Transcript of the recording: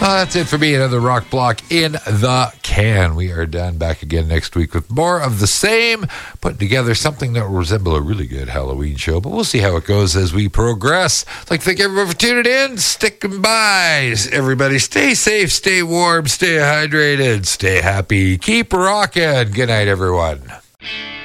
Well, that's it for me. Another rock block in the can. We are done. Back again next week with more of the same, putting together something that will resemble a really good Halloween show, but we'll see how it goes as we progress. I'd like to thank everybody for tuning in, sticking by. Everybody stay safe, stay warm, stay hydrated, stay happy, keep rocking. Good night, everyone.